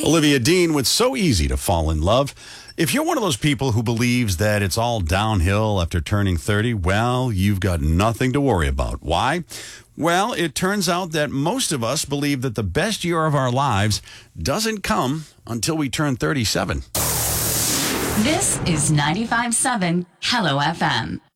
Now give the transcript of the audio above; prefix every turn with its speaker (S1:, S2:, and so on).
S1: Olivia Dean with So Easy to Fall in Love. If you're one of those people who believes that it's all downhill after turning 30, well, you've got nothing to worry about. Why? Well, it turns out that most of us believe that the best year of our lives doesn't come until we turn 37.
S2: This is 95.7 Hello FM.